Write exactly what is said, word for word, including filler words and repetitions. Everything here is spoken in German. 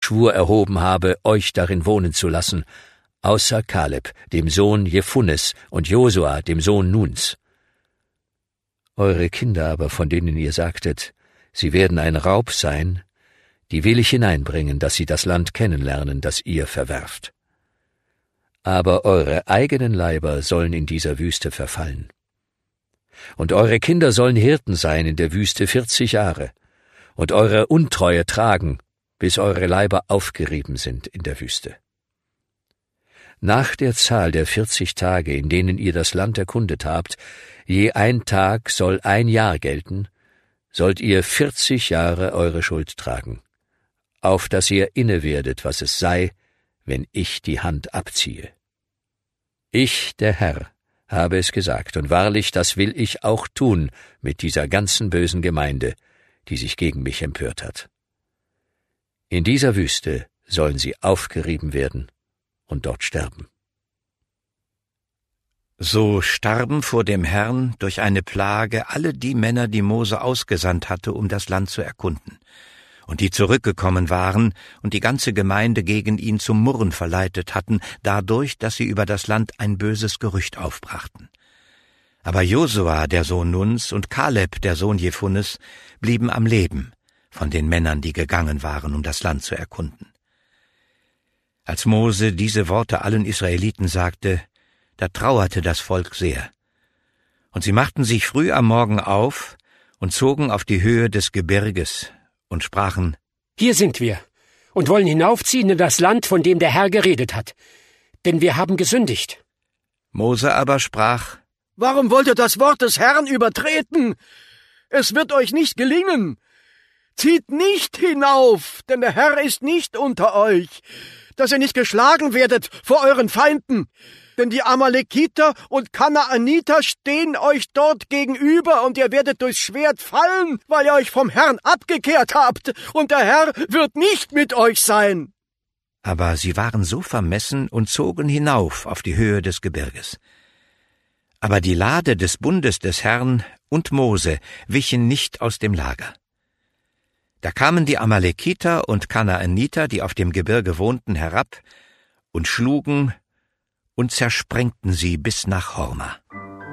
Schwur erhoben habe, euch darin wohnen zu lassen, außer Kaleb, dem Sohn Jephunes, und Josua, dem Sohn Nuns. Eure Kinder aber, von denen ihr sagtet, sie werden ein Raub sein, die will ich hineinbringen, dass sie das Land kennenlernen, das ihr verwerft. Aber eure eigenen Leiber sollen in dieser Wüste verfallen. Und eure Kinder sollen Hirten sein in der Wüste vierzig Jahre, und eure Untreue tragen, bis eure Leiber aufgerieben sind in der Wüste. Nach der Zahl der vierzig Tage, in denen ihr das Land erkundet habt, je ein Tag soll ein Jahr gelten, sollt ihr vierzig Jahre eure Schuld tragen, auf dass ihr inne werdet, was es sei, wenn ich die Hand abziehe. Ich, der Herr, habe es gesagt, und wahrlich, das will ich auch tun mit dieser ganzen bösen Gemeinde, die sich gegen mich empört hat. In dieser Wüste sollen sie aufgerieben werden und dort sterben. So starben vor dem Herrn durch eine Plage alle die Männer, die Mose ausgesandt hatte, um das Land zu erkunden, und die zurückgekommen waren und die ganze Gemeinde gegen ihn zum Murren verleitet hatten, dadurch, dass sie über das Land ein böses Gerücht aufbrachten. Aber Josua, der Sohn Nuns, und Kaleb, der Sohn Jephunes, blieben am Leben von den Männern, die gegangen waren, um das Land zu erkunden. Als Mose diese Worte allen Israeliten sagte, da trauerte das Volk sehr. Und sie machten sich früh am Morgen auf und zogen auf die Höhe des Gebirges und sprachen, Hier sind wir und wollen hinaufziehen in das Land, von dem der Herr geredet hat, denn wir haben gesündigt. Mose aber sprach, Warum wollt ihr das Wort des Herrn übertreten? Es wird euch nicht gelingen. Zieht nicht hinauf, denn der Herr ist nicht unter euch, dass ihr nicht geschlagen werdet vor euren Feinden. Denn die Amalekiter und Kanaaniter stehen euch dort gegenüber, und ihr werdet durchs Schwert fallen, weil ihr euch vom Herrn abgekehrt habt, und der Herr wird nicht mit euch sein. Aber sie waren so vermessen und zogen hinauf auf die Höhe des Gebirges. Aber die Lade des Bundes des Herrn und Mose wichen nicht aus dem Lager. Da kamen die Amalekiter und Kanaaniter, die auf dem Gebirge wohnten, herab und schlugen und zersprengten sie bis nach Horma.